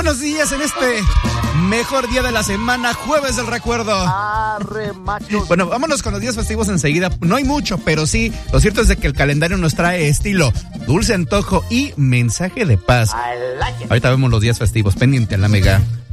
buenos días en este mejor día de la semana, jueves del recuerdo. Arre, macho. Bueno, vámonos con los días festivos enseguida. No hay mucho, pero sí, lo cierto es de que el calendario nos trae estilo, dulce antojo y mensaje de paz. I like it. Ahorita vemos los días festivos, pendiente a la Mega.